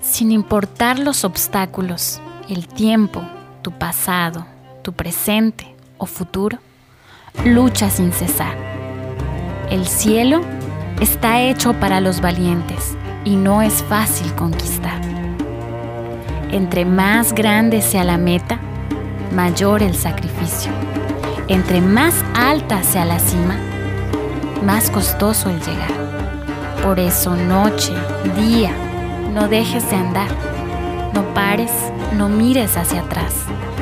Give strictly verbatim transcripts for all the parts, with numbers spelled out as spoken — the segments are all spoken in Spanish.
Sin importar los obstáculos, el tiempo, tu pasado, tu presente o futuro, lucha sin cesar. El cielo está hecho para los valientes y no es fácil conquistar. Entre más grande sea la meta, mayor el sacrificio. Entre más alta sea la cima, más costoso el llegar. Por eso, noche, día, no dejes de andar. No pares, no mires hacia atrás.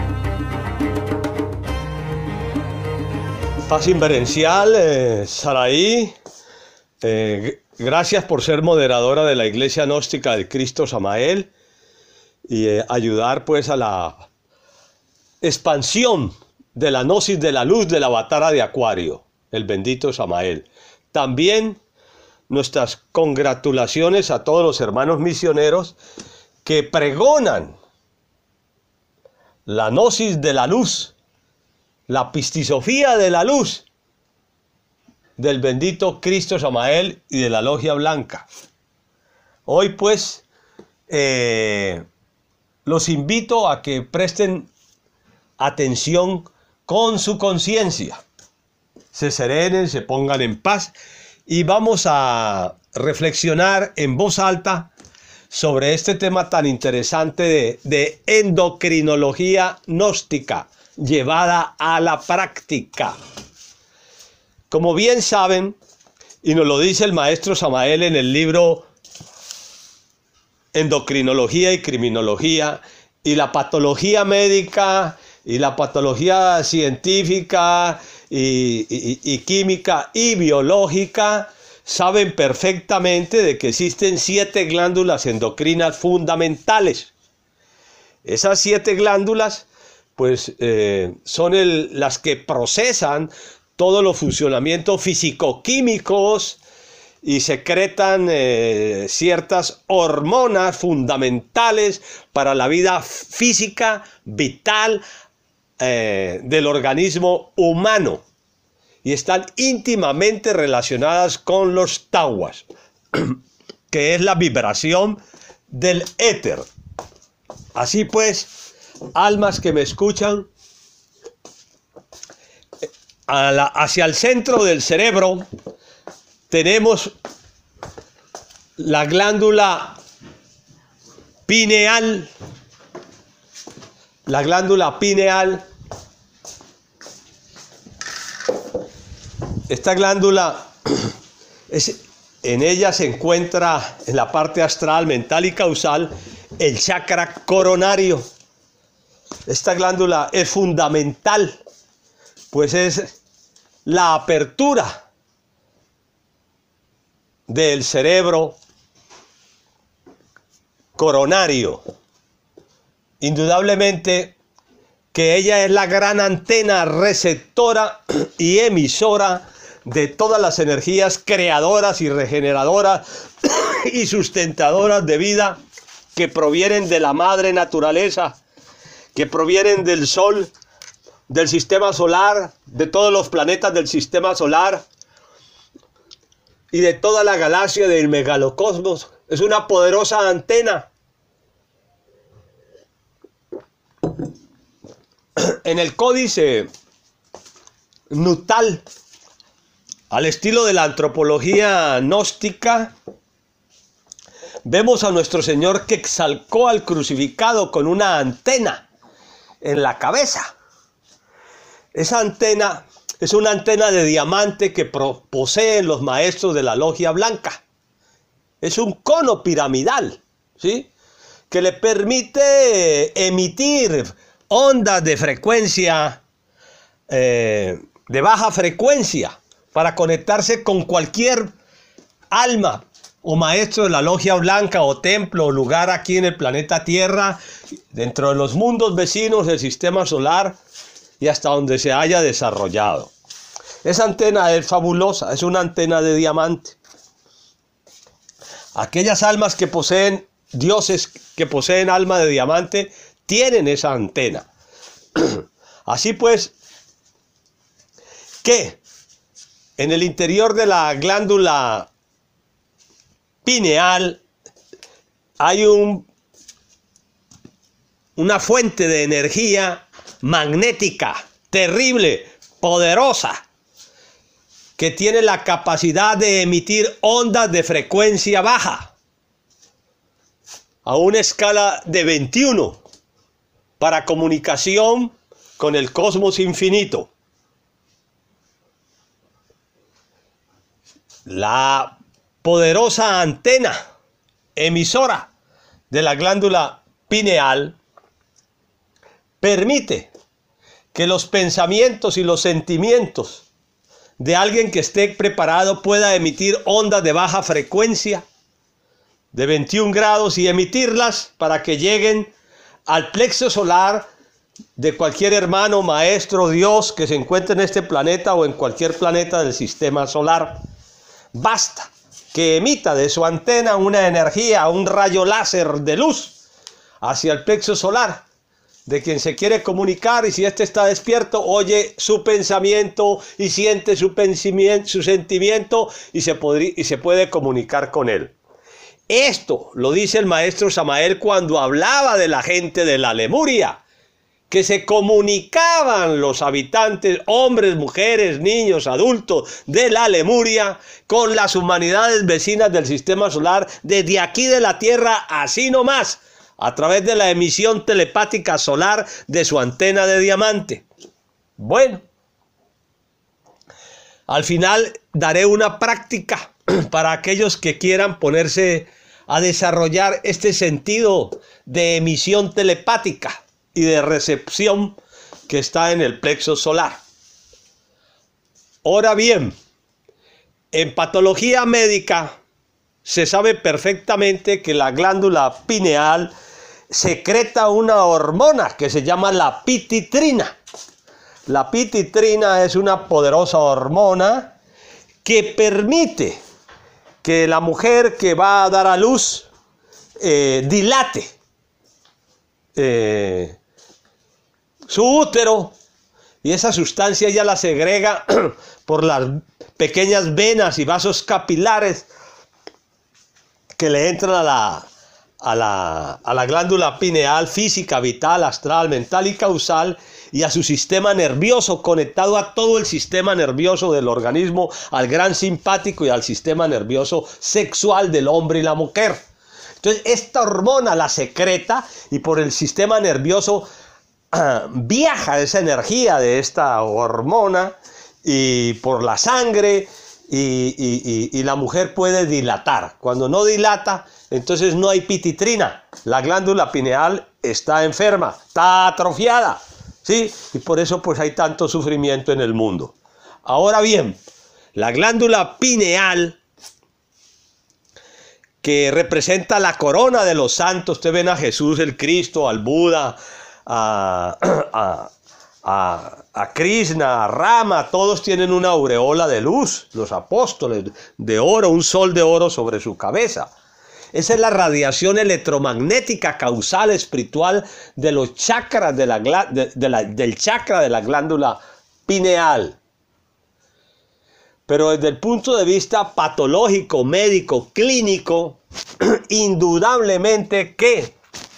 Paz inverencial, eh, Saraí, eh, gracias por ser moderadora de la Iglesia Gnóstica de Cristo Samael y eh, ayudar pues a la expansión de la gnosis de la luz de la Avatara de Acuario, el bendito Samael. También nuestras congratulaciones a todos los hermanos misioneros que pregonan la gnosis de la luz, la pistisofía de la luz del bendito Cristo Samael y de la Logia Blanca. Hoy pues eh, los invito a que presten atención con su conciencia, se serenen, se pongan en paz y vamos a reflexionar en voz alta sobre este tema tan interesante de, de endocrinología gnóstica llevada a la práctica. Como bien saben, y nos lo dice el maestro Samael en el libro Endocrinología y Criminología, y la patología médica y la patología científica y, y, y química y biológica saben perfectamente de que existen siete glándulas endocrinas fundamentales. Esas siete glándulas pues eh, son el, las que procesan todos los funcionamientos físico-químicos y secretan eh, ciertas hormonas fundamentales para la vida física, vital eh, del organismo humano. Y están íntimamente relacionadas con los tawas, que es la vibración del éter. Así pues, almas que me escuchan, a la, hacia el centro del cerebro tenemos la glándula pineal, la glándula pineal. Esta glándula, es, en ella se encuentra en la parte astral, mental y causal, el chakra coronario. Esta glándula es fundamental, pues es la apertura del cerebro coronario. Indudablemente que ella es la gran antena receptora y emisora de todas las energías creadoras y regeneradoras y sustentadoras de vida que provienen de la madre naturaleza, que provienen del sol, del sistema solar, de todos los planetas del sistema solar y de toda la galaxia del megalocosmos. Es una poderosa antena. En el códice nutal, al estilo de la antropología gnóstica, vemos a nuestro Señor que exalcó al crucificado con una antena en la cabeza. Esa antena es una antena de diamante que poseen los maestros de la Logia Blanca. Es un cono piramidal, ¿sí?, que le permite emitir ondas de frecuencia, eh, de baja frecuencia, para conectarse con cualquier alma o maestro de la Logia Blanca o templo o lugar aquí en el planeta Tierra, dentro de los mundos vecinos del sistema solar y hasta donde se haya desarrollado. Esa antena es fabulosa, es una antena de diamante. Aquellas almas que poseen, dioses que poseen alma de diamante, tienen esa antena. Así pues, que en el interior de la glándula pineal hay un una fuente de energía magnética, terrible, poderosa, que tiene la capacidad de emitir ondas de frecuencia baja a una escala de veintiuno para comunicación con el cosmos infinito. La poderosa antena emisora de la glándula pineal permite que los pensamientos y los sentimientos de alguien que esté preparado pueda emitir ondas de baja frecuencia de veintiún grados y emitirlas para que lleguen al plexo solar de cualquier hermano, maestro, Dios que se encuentre en este planeta o en cualquier planeta del sistema solar. Basta que emita de su antena una energía, un rayo láser de luz hacia el plexo solar de quien se quiere comunicar, y si éste está despierto, oye su pensamiento y siente su, pensamiento, su sentimiento y se, podría, y se puede comunicar con él. Esto lo dice el maestro Samael cuando hablaba de la gente de la Lemuria, que se comunicaban los habitantes, hombres, mujeres, niños, adultos de la Lemuria, con las humanidades vecinas del sistema solar, desde aquí de la Tierra, así nomás, a través de la emisión telepática solar de su antena de diamante. Bueno, al final daré una práctica para aquellos que quieran ponerse a desarrollar este sentido de emisión telepática y de recepción que está en el plexo solar. Ahora bien, en patología médica se sabe perfectamente que la glándula pineal secreta una hormona que se llama la pititrina. La pititrina es una poderosa hormona que permite que la mujer que va a dar a luz eh, dilate eh, su útero, y esa sustancia ya la segrega por las pequeñas venas y vasos capilares que le entran a la, a la, a la glándula pineal física, vital, astral, mental y causal, y a su sistema nervioso, conectado a todo el sistema nervioso del organismo, al gran simpático y al sistema nervioso sexual del hombre y la mujer. Entonces esta hormona la secreta y por el sistema nervioso uh, viaja esa energía de esta hormona y por la sangre y, y, y, y la mujer puede dilatar. Cuando no dilata, entonces no hay pititrina. La glándula pineal está enferma, está atrofiada. ¿Sí? Y por eso pues hay tanto sufrimiento en el mundo. Ahora bien, la glándula pineal, que representa la corona de los santos, ustedes ven a Jesús el Cristo, al Buda, a, a, a, a Krishna, a Rama, todos tienen una aureola de luz, los apóstoles de oro, un sol de oro sobre su cabeza. Esa es la radiación electromagnética causal espiritual de los chakras de la, de, de la, del chakra de la glándula pineal. Pero desde el punto de vista patológico, médico, clínico, indudablemente que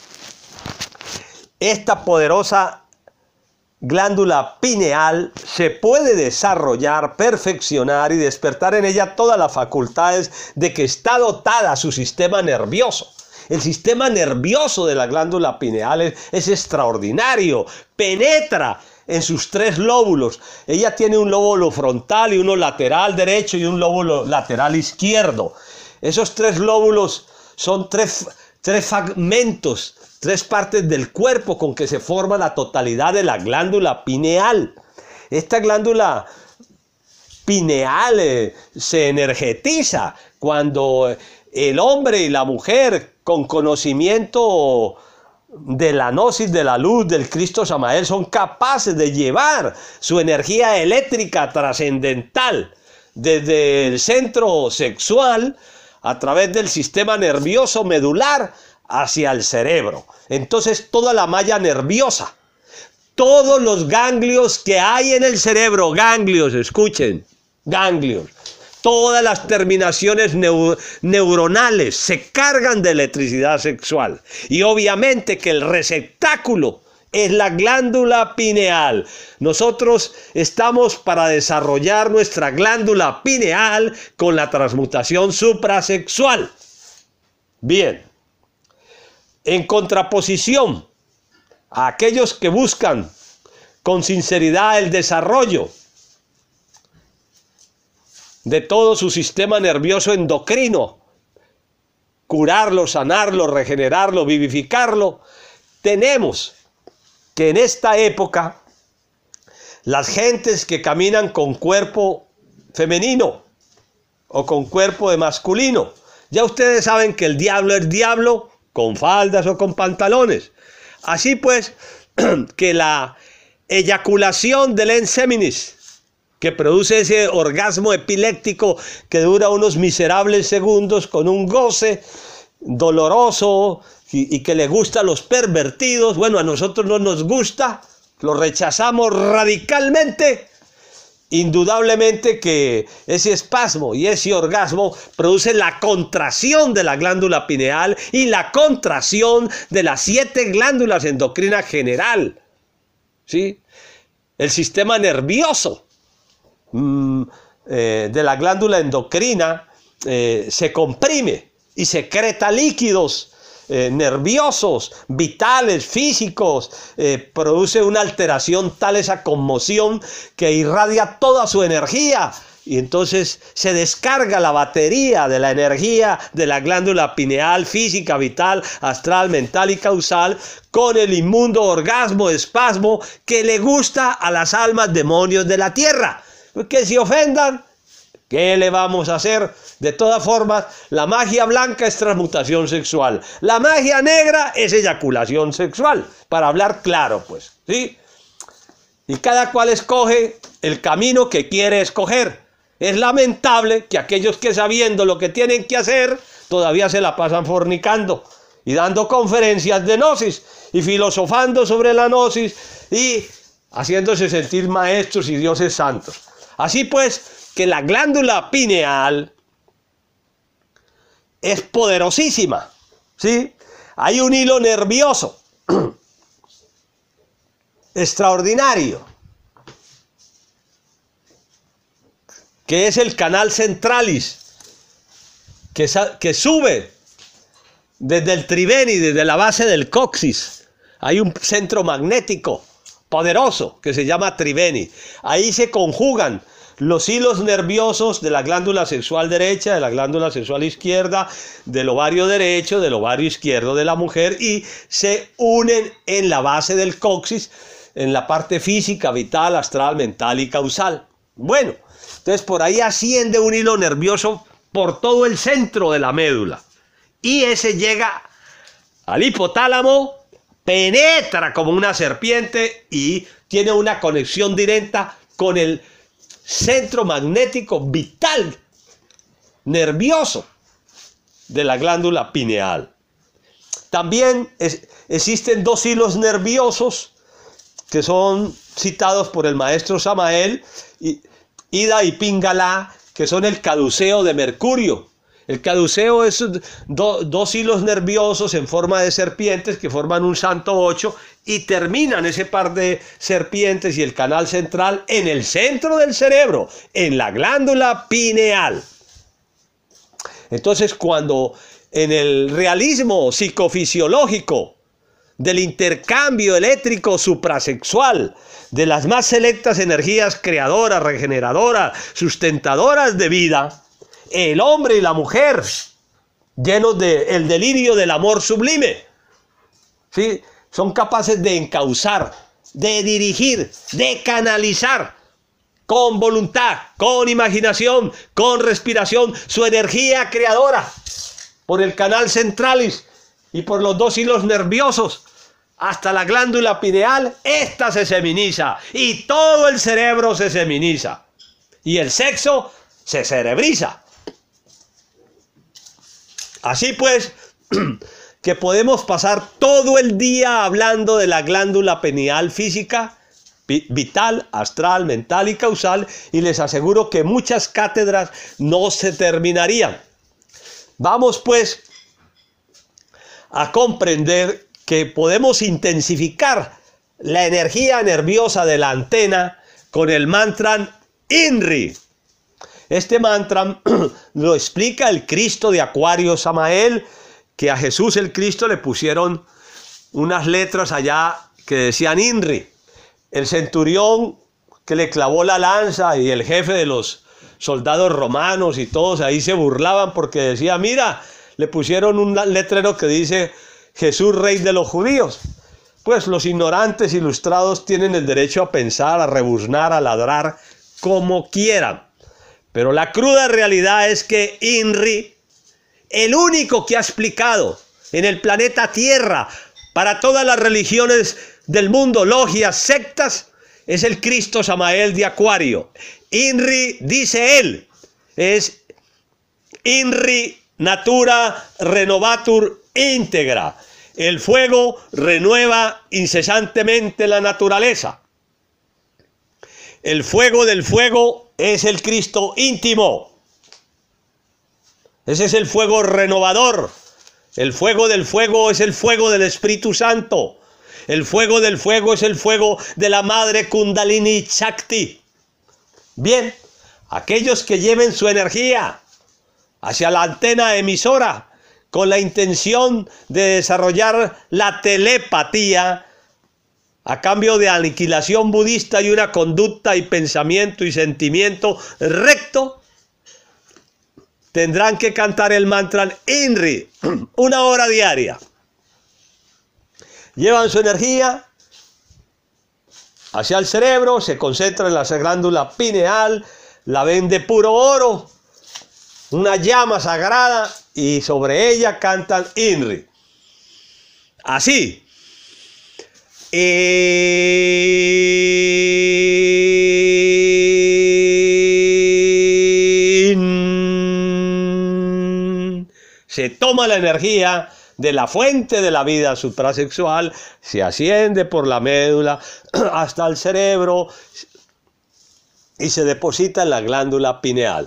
esta poderosa glándula pineal se puede desarrollar, perfeccionar y despertar en ella todas las facultades de que está dotada su sistema nervioso. El sistema nervioso de la glándula pineal es, es extraordinario, penetra en sus tres lóbulos. Ella tiene un lóbulo frontal y uno lateral derecho y un lóbulo lateral izquierdo. Esos tres lóbulos son tres, tres fragmentos, tres partes del cuerpo con que se forma la totalidad de la glándula pineal. Esta glándula pineal eh, se energetiza cuando el hombre y la mujer con conocimiento de la gnosis de la luz del Cristo Samael son capaces de llevar su energía eléctrica trascendental desde el centro sexual a través del sistema nervioso medular hacia el cerebro. Entonces toda la malla nerviosa, todos los ganglios que hay en el cerebro, ganglios, escuchen, ganglios, Todas las terminaciones neu neuronales se cargan de electricidad sexual. Y obviamente que el receptáculo es la glándula pineal. Nosotros estamos para desarrollar nuestra glándula pineal con la transmutación suprasexual. Bien. En contraposición a aquellos que buscan con sinceridad el desarrollo de todo su sistema nervioso endocrino, curarlo, sanarlo, regenerarlo, vivificarlo, tenemos que en esta época las gentes que caminan con cuerpo femenino o con cuerpo de masculino, ya ustedes saben que el diablo es diablo con faldas o con pantalones. Así pues, que la eyaculación del enseminis, que produce ese orgasmo epiléptico que dura unos miserables segundos con un goce doloroso y, y que le gusta a los pervertidos. Bueno, a nosotros no nos gusta, lo rechazamos radicalmente. Indudablemente que ese espasmo y ese orgasmo produce la contracción de la glándula pineal y la contracción de las siete glándulas endocrinas general, ¿sí? El sistema nervioso mm, eh, de la glándula endocrina eh, se comprime y secreta líquidos Eh, nerviosos, vitales, físicos, eh, produce una alteración tal esa conmoción que irradia toda su energía y entonces se descarga la batería de la energía de la glándula pineal, física, vital, astral, mental y causal, con el inmundo orgasmo, espasmo que le gusta a las almas demonios de la tierra. Que se ofendan, ¿qué le vamos a hacer? De todas formas, la magia blanca es transmutación sexual. La magia negra es eyaculación sexual. Para hablar claro, pues, ¿sí? Y cada cual escoge el camino que quiere escoger. Es lamentable que aquellos que sabiendo lo que tienen que hacer, todavía se la pasan fornicando y dando conferencias de gnosis y filosofando sobre la gnosis y haciéndose sentir maestros y dioses santos. Así pues, que la glándula pineal es poderosísima, ¿sí? Hay un hilo nervioso extraordinario, que es el canal centralis, que, que sube desde el triveni, desde la base del coxis. Hay un centro magnético poderoso que se llama triveni. Ahí se conjugan los hilos nerviosos de la glándula sexual derecha, de la glándula sexual izquierda, del ovario derecho, del ovario izquierdo de la mujer y se unen en la base del coxis, en la parte física, vital, astral, mental y causal. Bueno, entonces por ahí asciende un hilo nervioso por todo el centro de la médula y ese llega al hipotálamo, penetra como una serpiente y tiene una conexión directa con el centro magnético vital nervioso de la glándula pineal. También es, existen dos hilos nerviosos que son citados por el maestro Samael, Ida y Pingala, que son el caduceo de Mercurio. El caduceo es do, dos hilos nerviosos en forma de serpientes que forman un santo ocho y terminan ese par de serpientes y el canal central en el centro del cerebro, en la glándula pineal. Entonces, cuando en el realismo psicofisiológico del intercambio eléctrico suprasexual, de las más selectas energías creadoras, regeneradoras, sustentadoras de vida, el hombre y la mujer, llenos del delirio del amor sublime, ¿sí?, son capaces de encauzar, de dirigir, de canalizar con voluntad, con imaginación, con respiración, su energía creadora por el canal centralis y por los dos hilos nerviosos hasta la glándula pineal. Esta se seminiza y todo el cerebro se seminiza y el sexo se cerebriza. Así pues, que podemos pasar todo el día hablando de la glándula pineal física, vital, astral, mental y causal, y les aseguro que muchas cátedras no se terminarían. Vamos pues a comprender que podemos intensificar la energía nerviosa de la antena con el mantra INRI. Este mantra lo explica el Cristo de Acuario Samael, que a Jesús el Cristo le pusieron unas letras allá que decían INRI. El centurión que le clavó la lanza y el jefe de los soldados romanos y todos ahí se burlaban porque decía, mira, le pusieron un letrero que dice Jesús, rey de los judíos. Pues los ignorantes ilustrados tienen el derecho a pensar, a rebuznar, a ladrar como quieran. Pero la cruda realidad es que INRI, el único que ha explicado en el planeta Tierra para todas las religiones del mundo, logias, sectas, es el Cristo Samael de Acuario. INRI, dice él, es INRI Natura Renovatur Íntegra. El fuego renueva incesantemente la naturaleza. El fuego del fuego es el Cristo íntimo. Ese es el fuego renovador. El fuego del fuego es el fuego del Espíritu Santo. El fuego del fuego es el fuego de la Madre Kundalini Shakti. Bien, aquellos que lleven su energía hacia la antena emisora con la intención de desarrollar la telepatía a cambio de aniquilación budista y una conducta y pensamiento y sentimiento recto, tendrán que cantar el mantra INRI una hora diaria. Llevan su energía hacia el cerebro, se concentran en la glándula pineal, la ven de puro oro, una llama sagrada, y sobre ella cantan INRI. Así. In. Se toma la energía de la fuente de la vida suprasexual, se asciende por la médula hasta el cerebro y se deposita en la glándula pineal.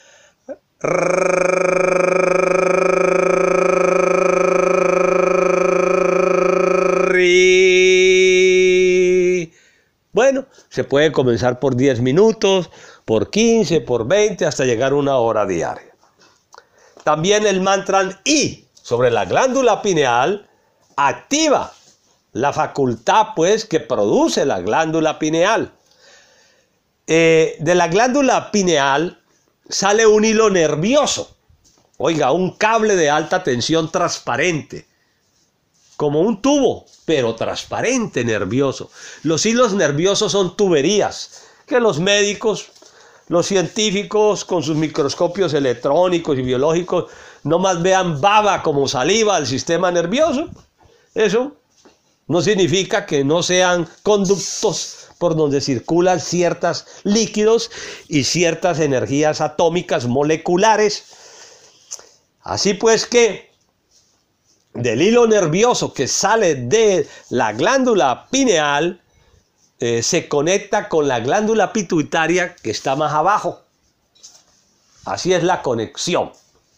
Bueno, se puede comenzar por diez minutos, por quince, por veinte, hasta llegar a una hora diaria. También el mantra I sobre la glándula pineal activa la facultad, pues, que produce la glándula pineal. Eh, de la glándula pineal sale un hilo nervioso, oiga, un cable de alta tensión transparente, como un tubo, pero transparente, nervioso. Los hilos nerviosos son tuberías que los médicos, los científicos con sus microscopios electrónicos y biológicos no más vean baba como saliva al sistema nervioso. Eso no significa que no sean conductos por donde circulan ciertos líquidos y ciertas energías atómicas moleculares. Así pues que del hilo nervioso que sale de la glándula pineal eh, se conecta con la glándula pituitaria que está más abajo. Así es la conexión.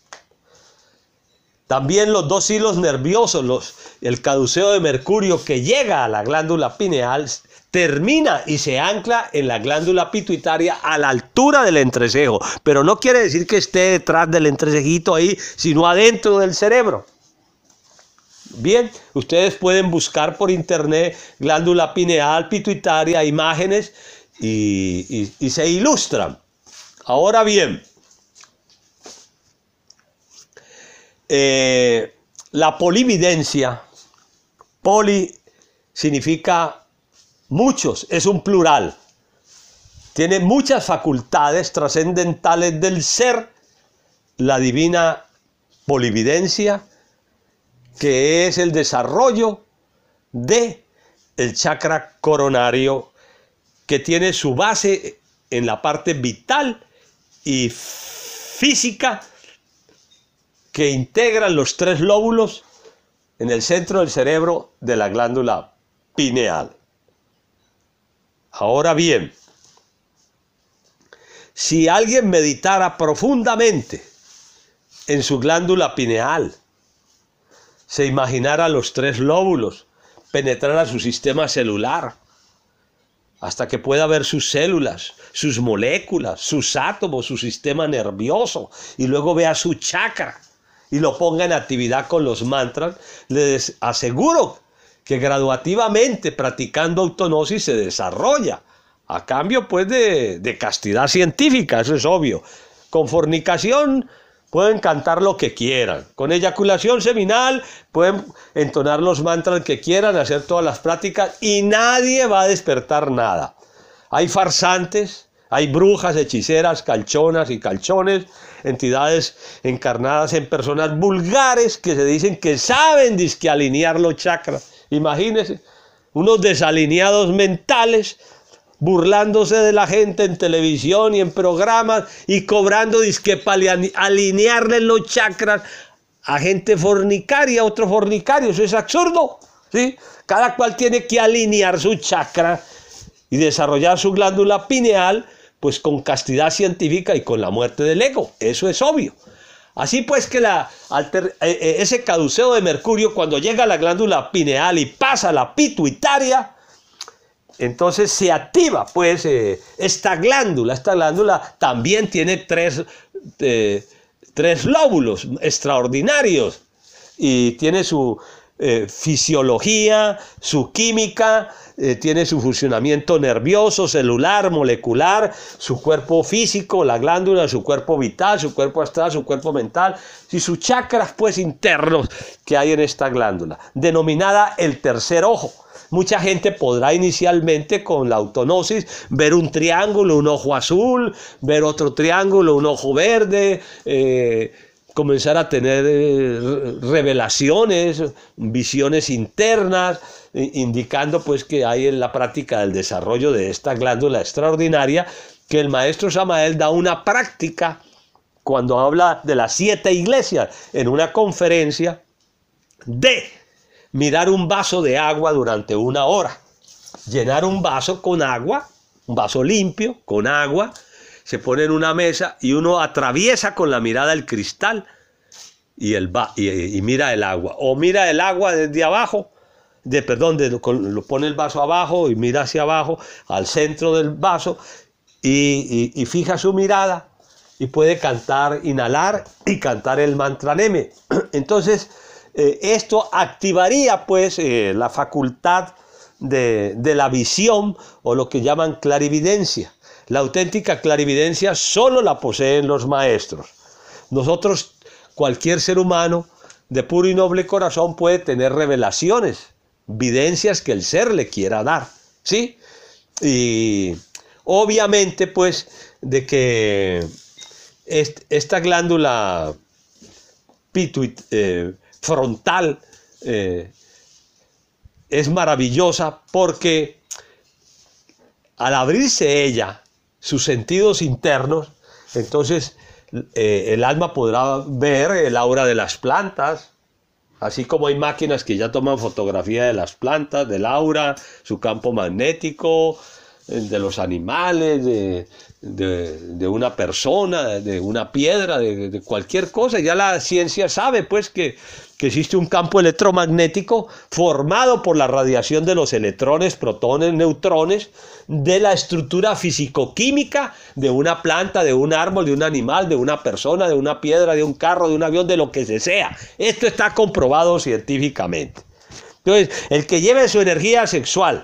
También los dos hilos nerviosos, los, el caduceo de mercurio que llega a la glándula pineal, termina y se ancla en la glándula pituitaria a la altura del entrecejo. Pero no quiere decir que esté detrás del entrecejito ahí, sino adentro del cerebro. Bien, ustedes pueden buscar por internet glándula pineal, pituitaria, imágenes y, y, y se ilustran. Ahora bien, eh, la polividencia, poli significa muchos, es un plural. Tiene muchas facultades trascendentales del ser, la divina polividencia, que es el desarrollo de el chakra coronario, que tiene su base en la parte vital y física que integran los tres lóbulos en el centro del cerebro de la glándula pineal. Ahora bien, si alguien meditara profundamente en su glándula pineal, se imaginara los tres lóbulos, penetrara su sistema celular, hasta que pueda ver sus células, sus moléculas, sus átomos, su sistema nervioso, y luego vea su chakra y lo ponga en actividad con los mantras, les aseguro que graduativamente, practicando autognosis, se desarrolla, a cambio pues de, de castidad científica, eso es obvio. Con fornicación pueden cantar lo que quieran, con eyaculación seminal pueden entonar los mantras que quieran, hacer todas las prácticas y nadie va a despertar nada. Hay farsantes, hay brujas, hechiceras, calchonas y calchones, entidades encarnadas en personas vulgares que se dicen que saben dizque alinear los chakras. Imagínense, unos desalineados mentales burlándose de la gente en televisión y en programas y cobrando disque para alinearle los chakras a gente fornicaria, a otro fornicario. Eso es absurdo, ¿sí? Cada cual tiene que alinear su chakra y desarrollar su glándula pineal, pues con castidad científica y con la muerte del ego. Eso es obvio. Así pues que la, alter, eh, ese caduceo de mercurio, cuando llega a la glándula pineal y pasa a la pituitaria, entonces se activa pues eh, esta glándula. Esta glándula también tiene tres, eh, tres lóbulos extraordinarios y tiene su eh, fisiología, su química, eh, tiene su funcionamiento nervioso, celular, molecular, su cuerpo físico, la glándula, su cuerpo vital, su cuerpo astral, su cuerpo mental y sus chakras pues internos que hay en esta glándula, denominada el tercer ojo. Mucha gente podrá inicialmente con la autognosis ver un triángulo, un ojo azul, ver otro triángulo, un ojo verde, eh, comenzar a tener eh, revelaciones, visiones internas, eh, indicando pues que hay en la práctica del desarrollo de esta glándula extraordinaria, que el maestro Samael da una práctica cuando habla de las siete iglesias en una conferencia de mirar un vaso de agua durante una hora, llenar un vaso con agua, un vaso limpio con agua, se pone en una mesa y uno atraviesa con la mirada el cristal y, el va, y, y mira el agua, o mira el agua desde abajo, de, perdón, de, con, lo pone el vaso abajo y mira hacia abajo, al centro del vaso y, y, y fija su mirada y puede cantar, inhalar y cantar el mantra Neme. Entonces, Eh, esto activaría pues eh, la facultad de, de la visión o lo que llaman clarividencia. La auténtica clarividencia solo la poseen los maestros. Nosotros, cualquier ser humano de puro y noble corazón puede tener revelaciones, videncias que el ser le quiera dar, ¿sí? Y obviamente pues de que est esta glándula pituit, eh, frontal eh, es maravillosa porque al abrirse ella, sus sentidos internos, entonces eh, el alma podrá ver el aura de las plantas, así como hay máquinas que ya toman fotografía de las plantas, del aura, su campo magnético, de los animales, de, de, de una persona, de una piedra, de, de cualquier cosa. Ya la ciencia sabe pues que, que existe un campo electromagnético formado por la radiación de los electrones, protones, neutrones, de la estructura físico-química de una planta, de un árbol, de un animal, de una persona, de una piedra, de un carro, de un avión, de lo que se sea. Esto está comprobado científicamente. Entonces, el que lleve su energía sexual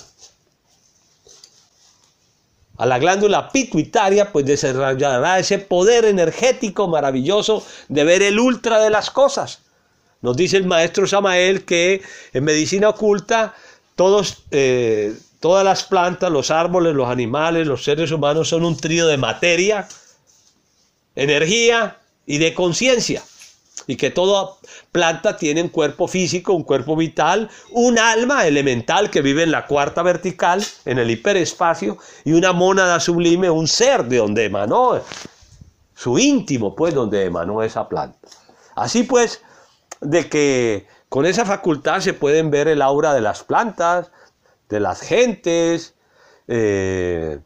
a la glándula pituitaria, pues desarrollará ese poder energético maravilloso de ver el ultra de las cosas. Nos dice el maestro Samael que en medicina oculta todos, eh, todas las plantas, los árboles, los animales, los seres humanos son un trío de materia, energía y de conciencia. Y que toda planta tiene un cuerpo físico, un cuerpo vital, un alma elemental que vive en la cuarta vertical, en el hiperespacio, y una mónada sublime, un ser de donde emanó, su íntimo, pues, donde emanó esa planta. Así pues, de que con esa facultad se pueden ver el aura de las plantas, de las gentes, eh,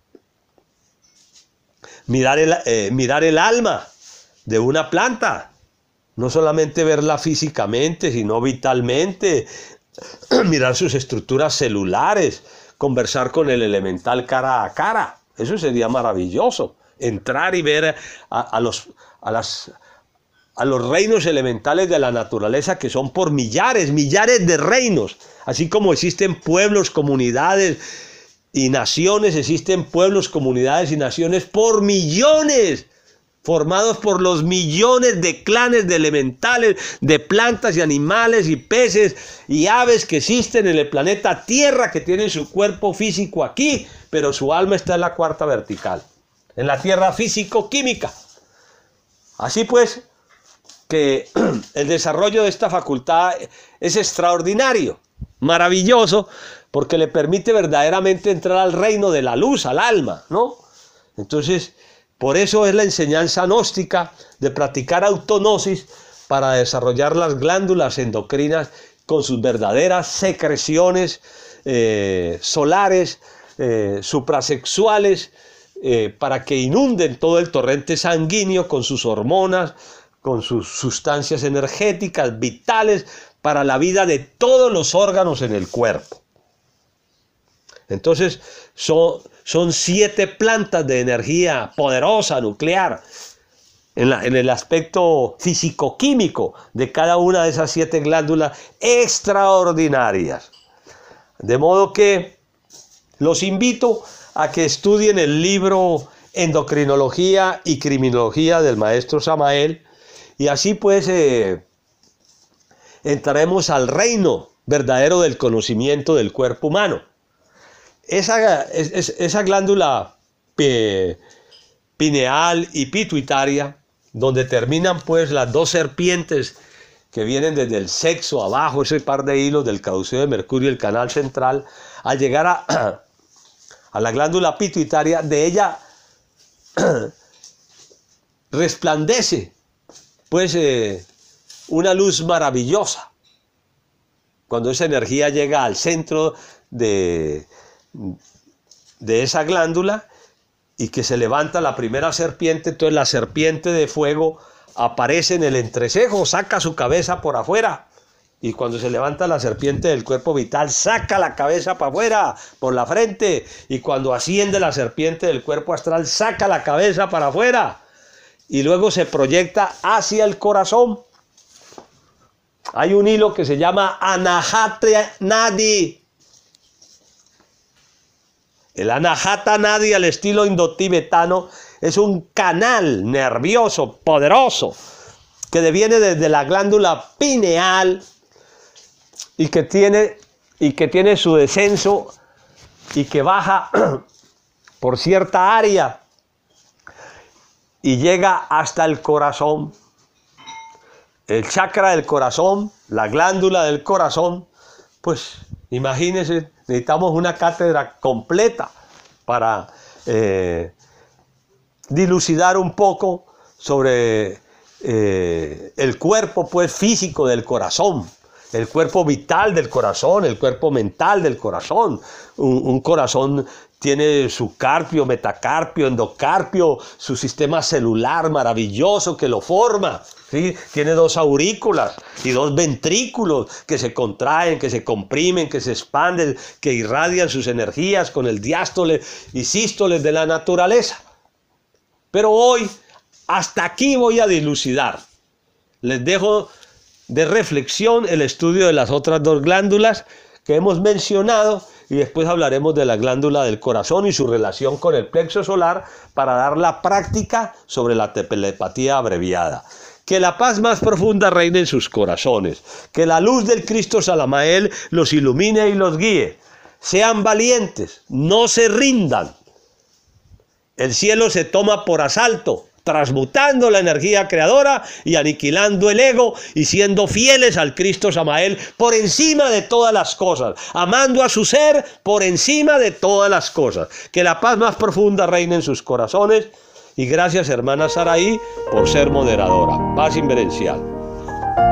mirar, el, eh, mirar el alma de una planta. No solamente verla físicamente, sino vitalmente, mirar sus estructuras celulares, conversar con el elemental cara a cara. Eso sería maravilloso. Entrar y ver a, a, los, a, las, a los reinos elementales de la naturaleza, que son por millares, millares de reinos. Así como existen pueblos, comunidades y naciones, existen pueblos, comunidades y naciones por millones, formados por los millones de clanes de elementales, de plantas y animales y peces y aves que existen en el planeta Tierra, que tienen su cuerpo físico aquí, pero su alma está en la cuarta vertical, en la Tierra físico-química. Así pues, que el desarrollo de esta facultad es extraordinario, maravilloso, porque le permite verdaderamente entrar al reino de la luz, al alma, ¿no? Entonces, por eso es la enseñanza gnóstica de practicar autognosis para desarrollar las glándulas endocrinas con sus verdaderas secreciones eh, solares, eh, suprasexuales, eh, para que inunden todo el torrente sanguíneo con sus hormonas, con sus sustancias energéticas vitales para la vida de todos los órganos en el cuerpo. Entonces, son, son siete plantas de energía poderosa, nuclear, en, la, en el aspecto físico-químico de cada una de esas siete glándulas extraordinarias. De modo que los invito a que estudien el libro Endocrinología y Criminología del maestro Samael, y así pues eh, entraremos al reino verdadero del conocimiento del cuerpo humano. Esa, es, esa glándula eh, pineal y pituitaria, donde terminan pues las dos serpientes que vienen desde el sexo abajo, ese par de hilos del caduceo de Mercurio y el canal central, al llegar a, a la glándula pituitaria, de ella resplandece pues eh, una luz maravillosa. Cuando esa energía llega al centro de de esa glándula y que se levanta la primera serpiente, entonces la serpiente de fuego aparece en el entrecejo, saca su cabeza por afuera, y cuando se levanta la serpiente del cuerpo vital, saca la cabeza para afuera, por la frente, y cuando asciende la serpiente del cuerpo astral, saca la cabeza para afuera, y luego se proyecta hacia el corazón. Hay un hilo que se llama Anahata Nadi. El Anahata Nadi al estilo indotibetano es un canal nervioso poderoso que deviene desde la glándula pineal y que tiene, y que tiene su descenso y que baja por cierta área y llega hasta el corazón. El chakra del corazón, la glándula del corazón, pues imagínense, necesitamos una cátedra completa para eh, dilucidar un poco sobre eh, el cuerpo pues, físico del corazón, el cuerpo vital del corazón, el cuerpo mental del corazón. Un, un corazón tiene su carpio, metacarpio, endocarpio, su sistema celular maravilloso que lo forma. ¿Sí? Tiene dos aurículas y dos ventrículos que se contraen, que se comprimen, que se expanden, que irradian sus energías con el diástole y sístole de la naturaleza. Pero hoy, hasta aquí voy a dilucidar. Les dejo de reflexión el estudio de las otras dos glándulas que hemos mencionado, y después hablaremos de la glándula del corazón y su relación con el plexo solar para dar la práctica sobre la telepatía abreviada. Que la paz más profunda reine en sus corazones. Que la luz del Cristo Samael los ilumine y los guíe. Sean valientes, no se rindan. El cielo se toma por asalto, transmutando la energía creadora y aniquilando el ego y siendo fieles al Cristo Samael por encima de todas las cosas, amando a su ser por encima de todas las cosas. Que la paz más profunda reine en sus corazones. Y gracias, hermana Saraí, por ser moderadora. Paz inverencial.